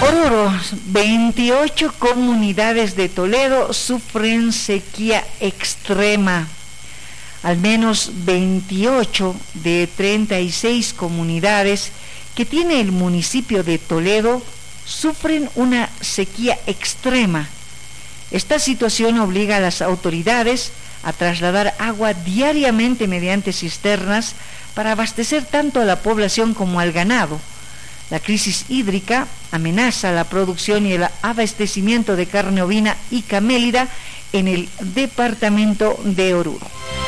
Oruro, 28 comunidades de Toledo sufren sequía extrema. Al menos 28 de 36 comunidades que tiene el municipio de Toledo sufren una sequía extrema. Esta situación obliga a las autoridades a trasladar agua diariamente mediante cisternas para abastecer tanto a la población como al ganado. La crisis hídrica amenaza la producción y el abastecimiento de carne ovina y camélida en el departamento de Oruro.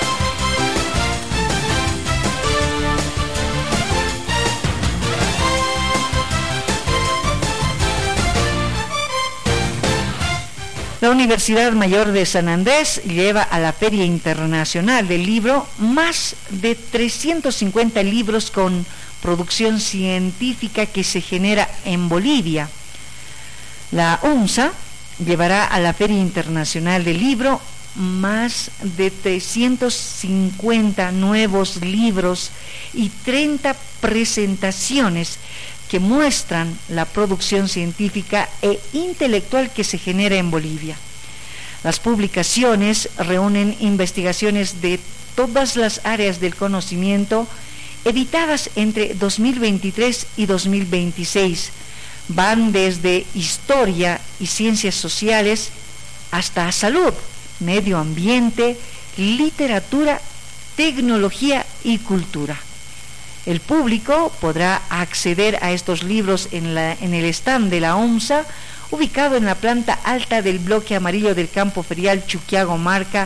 La Universidad Mayor de San Andrés lleva a la Feria Internacional del Libro más de 350 libros con producción científica que se genera en Bolivia. La UNSA llevará a la Feria Internacional del Libro más de 350 nuevos libros y 30 presentaciones que muestran la producción científica e intelectual que se genera en Bolivia. Las publicaciones reúnen investigaciones de todas las áreas del conocimiento editadas entre 2023 y 2026. Van desde historia y ciencias sociales hasta salud, medio ambiente, literatura, tecnología y cultura. El público podrá acceder a estos libros en el stand de la OMSA, ubicado en la planta alta del bloque amarillo del campo ferial Chuquiago Marca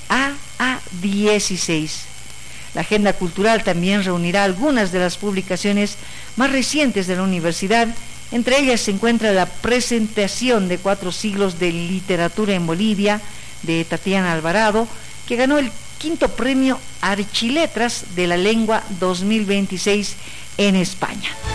AA16. La agenda cultural también reunirá algunas de las publicaciones más recientes de la universidad. Entre ellas se encuentra la presentación de 4 siglos de literatura en Bolivia de Tatiana Alvarado, que ganó el 5º premio Archiletras de la Lengua 2026 en España.